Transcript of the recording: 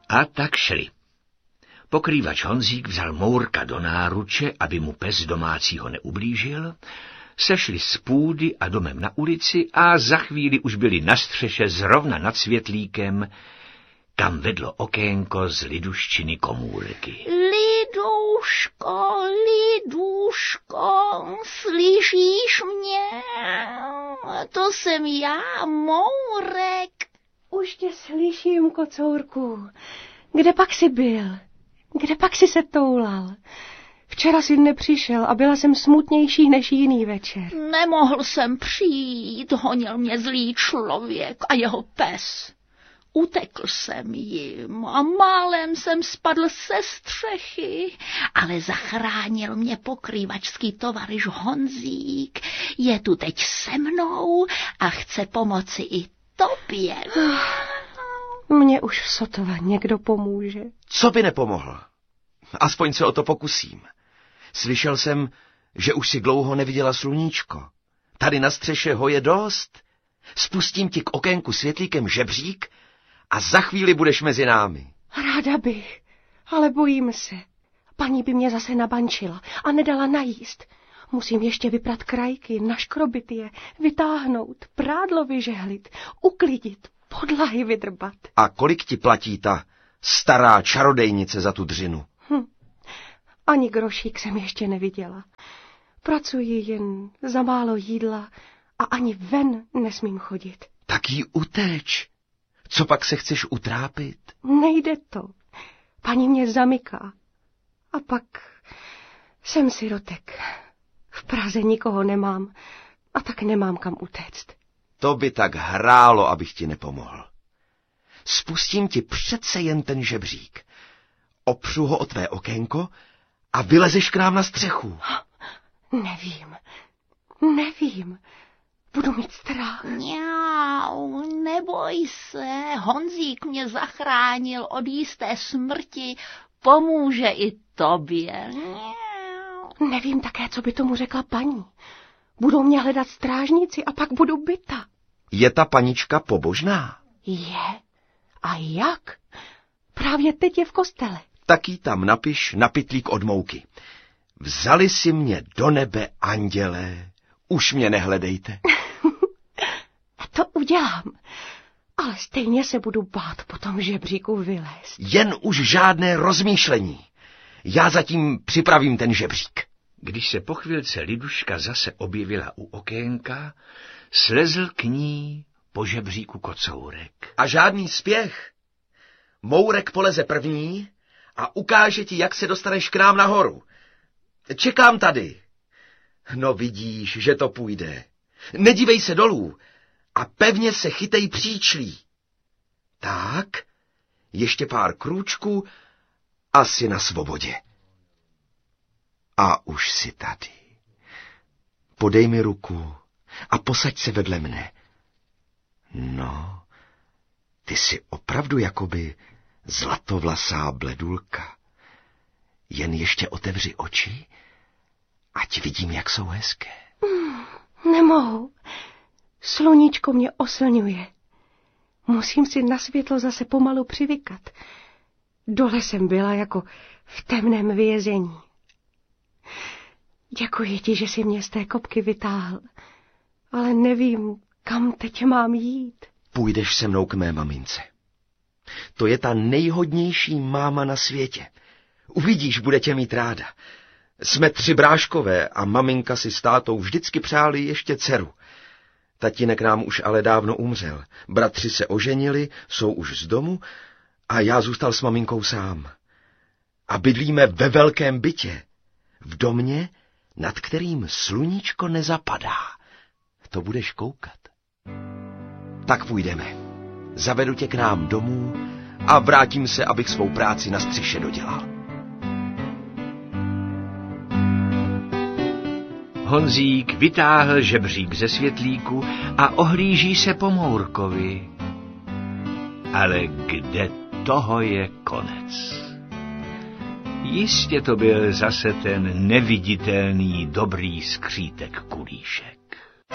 A tak šli. Pokrývač Honzík vzal Mourka do náruče, aby mu pes domácího neublížil, sešli z půdy a domem na ulici a za chvíli už byli na střeše zrovna nad světlíkem, kam vedlo okénko z Liduščiny komůrky. Liduško, slyšíš mě? To jsem já, Mourek. Už tě slyším, kocourku. Kde pak jsi byl? Kde pak jsi se toulal? Včera jsi nepřišel a byla jsem smutnější než jiný večer. Nemohl jsem přijít, honil mě zlý člověk a jeho pes. Utekl jsem jim a málem jsem spadl se střechy, ale zachránil mě pokrývačský tovaryš Honzík. Je tu teď se mnou a chce pomoci i tobě. Mně už sotva někdo pomůže. Co by nepomohl? Aspoň se o to pokusím. Slyšel jsem, že už si dlouho neviděla sluníčko. Tady na střeše ho je dost. Spustím ti k okénku světlíkem žebřík a za chvíli budeš mezi námi. Ráda bych, ale bojím se. Paní by mě zase nabančila a nedala najíst. Musím ještě vyprat krajky, naškrobit je, vytáhnout, prádlo vyžehlit, uklidit, podlahy vydrbat. A kolik ti platí ta stará čarodejnice za tu dřinu? Ani grošík jsem ještě neviděla. Pracuji jen za málo jídla a ani ven nesmím chodit. Tak jí uteč. Co pak se chceš utrápit? Nejde to. Paní mě zamyká. A pak jsem sirotek. V Praze nikoho nemám a tak nemám kam utéct. To by tak hrálo, abych ti nepomohl. Spustím ti přece jen ten žebřík. Opřu ho o tvé okénko a vylezeš k nám na střechu. Nevím. Budu mít strach. Mňau, neboj se, Honzík mě zachránil od jisté smrti, pomůže i tobě. Mňau. Nevím také, co by tomu řekla paní. Budou mě hledat strážníci a pak budu bita. Je ta panička pobožná? Je. A jak? Právě teď je v kostele. Tak jí tam napiš na pytlík od mouky. Vzali si mě do nebe, andělé, už mě nehledejte. To udělám, ale stejně se budu bát po tom žebříku vylézt. Jen už žádné rozmýšlení. Já zatím připravím ten žebřík. Když se po chvilce Liduška zase objevila u okénka, slezl k ní po žebříku kocourek. A žádný spěch. Mourek poleze první a ukáže ti, jak se dostaneš k nám nahoru. Čekám tady. No vidíš, že to půjde. Nedívej se dolů a pevně se chytej příčlí. Tak, ještě pár krůčků a jsi na svobodě. A už jsi tady. Podej mi ruku a posaď se vedle mne. No, ty jsi opravdu jakoby zlatovlasá bledulka. Jen ještě otevři oči, ať vidím, jak jsou hezké. Nemohu. Sluníčko mě oslňuje. Musím si na světlo zase pomalu přivykat. Dole jsem byla jako v temném vězení. Děkuji ti, že jsi mě z té kopky vytáhl, ale nevím, kam teď mám jít. Půjdeš se mnou k mé mamince. To je ta nejhodnější máma na světě. Uvidíš, bude tě mít ráda. Jsme 3 bráškové a maminka si s tátou vždycky přáli ještě dceru. Tatínek nám už ale dávno umřel. Bratři se oženili, jsou už z domu a já zůstal s maminkou sám. A bydlíme ve velkém bytě. V domě, nad kterým sluníčko nezapadá. To budeš koukat. Tak půjdeme. Zavedu tě k nám domů a vrátím se, abych svou práci na střeše dodělal. Honzík vytáhl žebřík ze světlíku a ohlíží se po Mourkovi. Ale kde toho je konec? Jistě to byl zase ten neviditelný dobrý skřítek Kulíšek.